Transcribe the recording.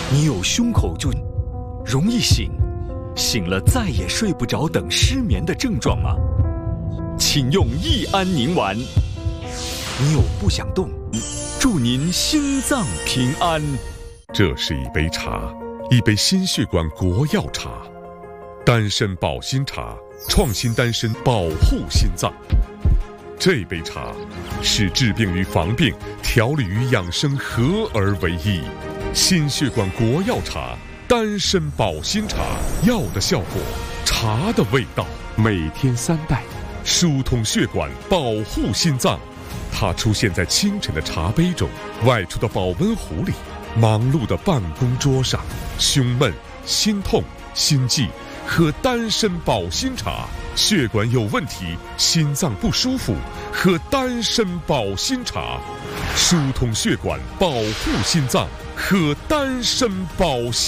你有胸口重、容易醒、醒了再也睡不着等失眠的症状吗？请用益安宁丸。你有不想动，祝您心脏平安。 这是一杯茶，一杯心血管国药茶，丹参保心茶，创新丹参保护心脏。这杯茶是治病与防病、调理与养生合而为一。心血管国药茶，丹参保心茶，药的效果，茶的味道。每天3袋，疏通血管，保护心脏。它出现在清晨的茶杯中，外出的保温壶里，忙碌的办公桌上。胸闷、心痛、心悸，喝丹参保心茶。血管有问题，心脏不舒服，喝丹参保心茶。疏通血管，保护心脏，喝丹参保心。